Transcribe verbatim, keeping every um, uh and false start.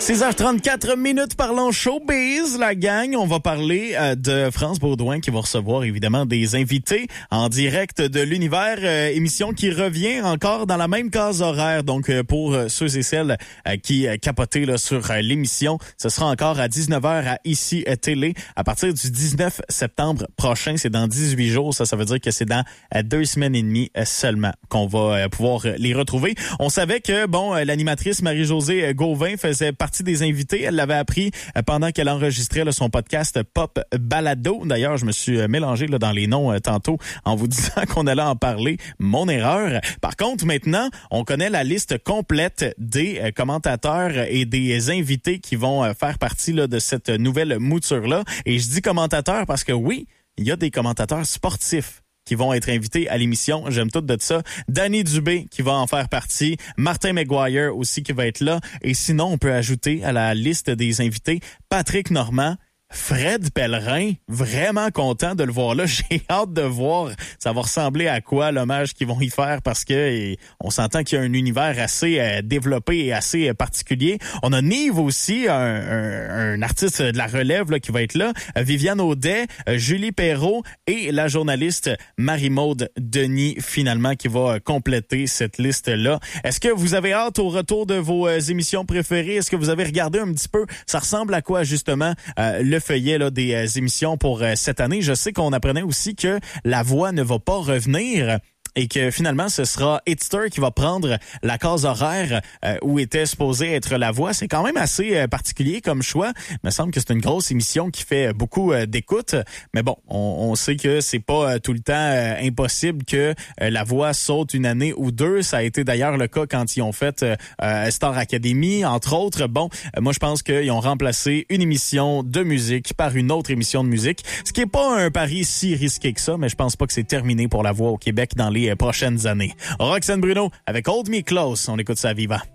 six heures trente-quatre minutes, parlons showbiz, la gang. On va parler euh, de France Baudouin qui va recevoir évidemment des invités en direct de l'univers. Euh, émission qui revient encore dans la même case horaire. Donc euh, pour euh, ceux et celles euh, qui euh, capotaient là, sur euh, l'émission, ce sera encore à dix-neuf heures à Ici euh, Télé à partir du dix-neuf septembre prochain. C'est dans dix-huit jours. Ça, ça veut dire que c'est dans euh, deux semaines et demie euh, seulement qu'on va euh, pouvoir euh, les retrouver. On savait que bon, euh, l'animatrice Marie-Josée Gauvin faisait partie des invités. Elle l'avait appris euh, pendant qu'elle enregistrait là, son podcast Pop Balado. D'ailleurs, je me suis euh, mélangé là, dans les noms euh, tantôt en vous disant qu'on allait en parler. Mon erreur. Par contre, maintenant, on connaît la liste complète des euh, commentateurs et des invités qui vont euh, faire partie là, de cette nouvelle mouture-là. Et je dis commentateurs parce que oui, il y a des commentateurs sportifs qui vont être invités à l'émission. J'aime tout de ça. Danny Dubé qui va en faire partie. Martin McGuire aussi qui va être là. Et sinon, on peut ajouter à la liste des invités Patrick Normand, Fred Pellerin, vraiment content de le voir là. J'ai hâte de voir ça va ressembler à quoi l'hommage qu'ils vont y faire parce que et, on s'entend qu'il y a un univers assez euh, développé et assez euh, particulier. On a Nive aussi, un, un, un artiste de la relève là, qui va être là. Euh, Viviane Audet, euh, Julie Perrault et la journaliste Marie-Maude Denis finalement qui va euh, compléter cette liste-là. Est-ce que vous avez hâte au retour de vos euh, émissions préférées? Est-ce que vous avez regardé un petit peu? Ça ressemble à quoi justement euh, le feuillet là, des euh, émissions pour euh, cette année. Je sais qu'on apprenait aussi que La Voix ne va pas revenir et que finalement, ce sera Hitster qui va prendre la case horaire euh, où était supposée être La Voix. C'est quand même assez euh, particulier comme choix. Il me semble que c'est une grosse émission qui fait beaucoup euh, d'écoute. Mais bon, on, on sait que c'est pas euh, tout le temps euh, impossible que euh, La Voix saute une année ou deux. Ça a été d'ailleurs le cas quand ils ont fait euh, Star Academy, entre autres. Bon, euh, moi, je pense qu'ils ont remplacé une émission de musique par une autre émission de musique. Ce qui est pas un pari si risqué que ça, mais je pense pas que c'est terminé pour La Voix au Québec dans les prochaines années. Roxane Bruno avec Hold Me Close. On écoute ça à Viva.